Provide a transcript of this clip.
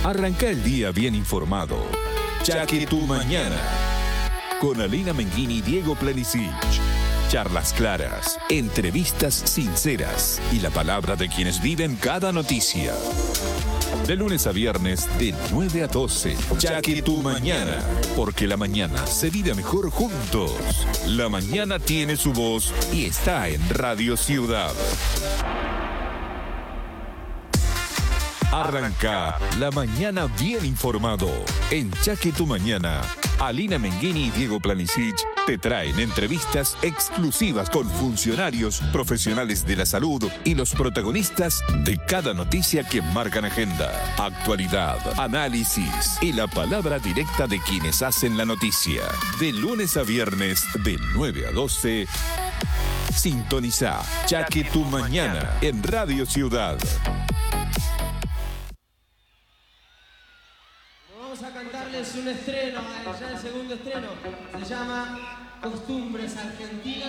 Arranca el día bien informado. Chaque tu mañana. Con Alina Menghini y Diego Planisic. Charlas claras, entrevistas sinceras y la palabra de quienes viven cada noticia. De lunes a viernes, de 9 a 12. Chaque tu mañana. Porque la mañana se vive mejor juntos. La mañana tiene su voz y está en Radio Ciudad. Arranca la mañana bien informado. En Chaque tu mañana, Alina Menghini y Diego Planisic te traen entrevistas exclusivas con funcionarios, profesionales de la salud y los protagonistas de cada noticia que marcan agenda, actualidad, análisis y la palabra directa de quienes hacen la noticia. De lunes a viernes, de 9 a 12, sintoniza Chaque tu mañana en Radio Ciudad. Vamos a cantarles un estreno, ya el segundo estreno, se llama Costumbres Argentinas.